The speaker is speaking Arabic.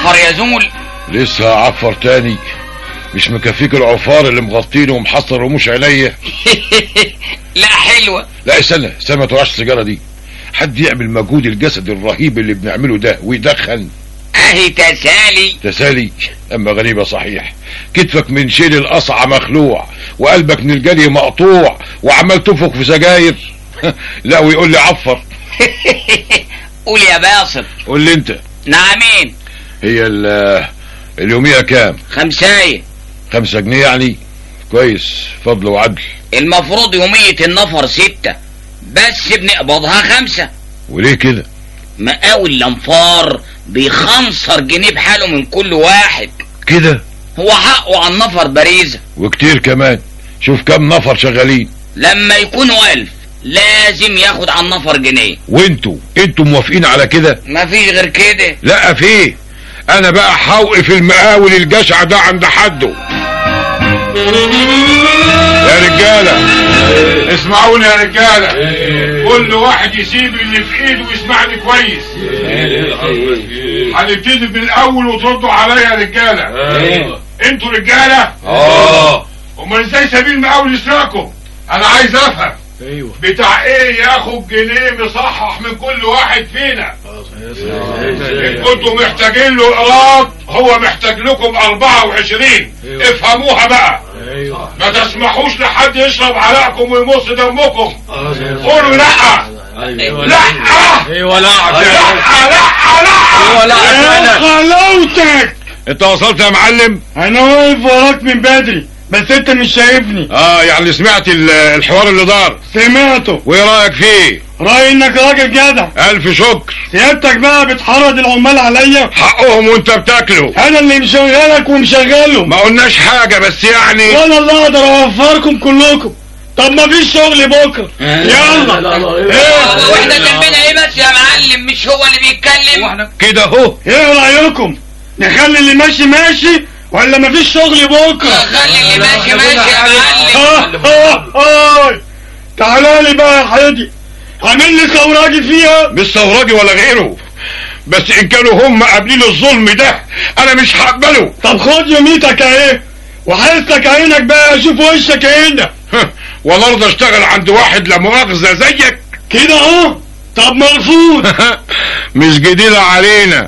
هتعفر يا زمل؟ لسه هعفر تاني؟ مش مكفيك العفار اللي مغطيني ومحصر رموش عينيا؟ لا حلوة. لا استنى ما تولعش السيجاره دي. حد يعمل مجهود الجسد الرهيب اللي بنعمله ده ويدخن؟ اهي تسالي. اما غريبه صحيح، كتفك من شيل القصعه مخلوع وقلبك من الجري مقطوع وعمال تنفخ في سجاير. لا ويقول لي عفر. قول يا باسط. قول لي انت. نعمين. هي اليوميه كام؟ 5. 5 جنيه يعني؟ كويس، فضل وعدل. المفروض يومية النفر 6 بس بنقبضها 5. وليه كده؟ مقاول الانفار ب15 جنيه بحاله من كل واحد كده. هو حقه على النفر باريزة وكتير كمان. شوف كم نفر شغالين. لما يكونوا 1000 لازم ياخد على النفر جنيه. وانتوا موافقين على كده؟ مفيش غير كده. لا فيه. انا بقى حوقف المقاول الجشع ده عند حده. يا رجالة اسمعوني يا رجالة، كل واحد يسيب اللي في ايده ويسمعني كويس. هنبتدي من الاول وتردوا عليا يا رجالة. انتوا رجالة؟ امال ازاي سبيل المقاول يسرقكم؟ انا عايز افهم. ايوه بتاع ايه ياخد جنيه مصحح من كل واحد فينا؟ ان كنتوا محتاجين له ايراد هو محتاج لكم 24. افهموها بقى. ما تسمحوش لحد يشرب عرقكم ويمص دمكم. قولوا لا. لا ايوه لا يا خلاوتك. انت وصلت يا معلم؟ انا واقف وراك من بدري بس انت مش شايفني. يعني سمعت الحوار اللي دار؟ سمعته. وايه رايك فيه؟ رايي انك راجل جدع. الف شكر. سيادتك بقى بتحرض العمال عليا؟ حقهم وانت بتاكله. انا اللي مشغلك ومشغلهم. ما قلناش حاجه بس يعني. وانا اللي اقدر اوفركم كلكم. طب ما فيش شغل بكره. يلا. واحنا ذنبنا ايه بس يا معلم؟ مش هو اللي بيتكلم كده اهو. ايه رايكم؟ نخلي اللي ماشي ولا مفيش شغل بكره؟ خلي اللي ماشي يا معلم. تعالى لي بقى يا حيدي، عامل لي ثوراجي فيها. مش ثوراجي ولا غيره، بس ان كانوا هم قابلين الظلم ده انا مش هقبله. طب خد يوميتك اهي وحياتك عينك بقى اشوف وشك هنا. ولا ارضى اشتغل عند واحد لا مؤاخذه زيك كده اهو. طب مرفوض. مش جديده علينا،